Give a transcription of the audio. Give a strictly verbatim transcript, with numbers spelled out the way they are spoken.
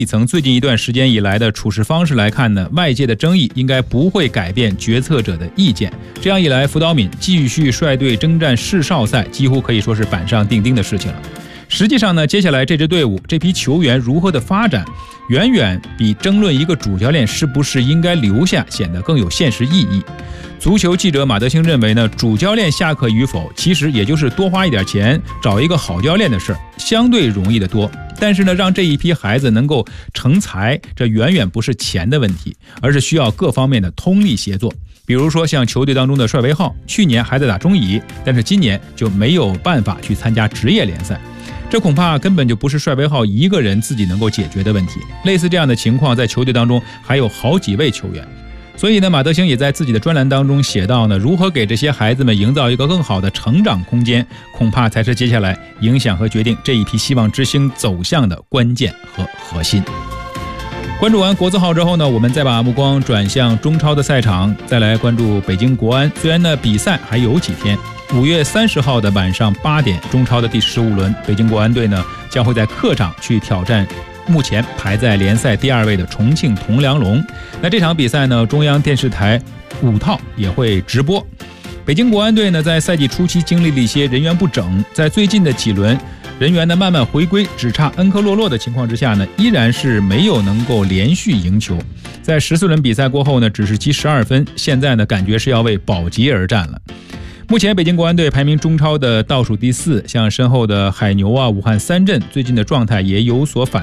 从最近一段时间以来的处事方式来看呢，外界的争议应该不会改变决策者的意见。这样一来，福岛敏继续率队征战世少赛，几乎可以说是板上钉钉的事情了。实际上呢，接下来这支队伍这批球员如何的发展，远远比争论一个主教练是不是应该留下显得更有现实意义。足球记者马德兴认为呢，主教练下课与否，其实也就是多花一点钱找一个好教练的事儿，相对容易得多。但是呢，让这一批孩子能够成才，这远远不是钱的问题，而是需要各方面的通力协作。比如说像球队当中的帅维浩，去年还在打中乙，但是今年就没有办法去参加职业联赛。这恐怕根本就不是帅维浩一个人自己能够解决的问题。类似这样的情况，在球队当中还有好几位球员。所以呢，马德兴也在自己的专栏当中写到呢，如何给这些孩子们营造一个更好的成长空间，恐怕才是接下来影响和决定这一批希望之星走向的关键和核心。关注完国字号之后呢，我们再把目光转向中超的赛场，再来关注北京国安。虽然呢比赛还有几天，五月三十号的晚上八点，中超的第十五轮，北京国安队呢将会在客场去挑战目前排在联赛第二位的重庆铜梁龙。那这场比赛呢，中央电视台五套也会直播。北京国安队呢，在赛季初期经历了一些人员不整，在最近的几轮人员呢慢慢回归，只差恩科洛洛的情况之下呢，依然是没有能够连续赢球。在十四轮比赛过后呢，只是积十二分，现在呢感觉是要为保级而战了。目前北京国安队排名中超的倒数第四，像身后的海牛啊、武汉三镇最近的状态也有所反